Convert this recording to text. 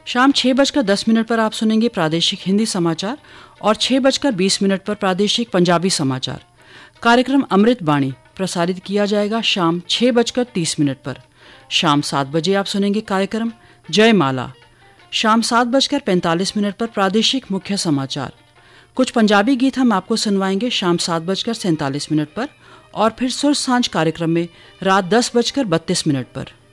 शाम 6:10 पर आप सुनेंगे प्रादेशिक हिंदी समाचार और 6:20 पर प्रादेशिक पंजाबी समाचार। कार्यक्रम अमृत बाणी प्रसारित किया जाएगा शाम 6:30 पर। शाम 7 बजे आप सुनेंगे कार्यक्रम जयमाला। शाम 7:45 पर प्रादेशिक मुख्य समाचार। कुछ पंजाबी गीत हम आपको सुनवाएंगे शाम 7:47 पर और फिर सुर सांझ कार्यक्रम में रात 10:32 पर।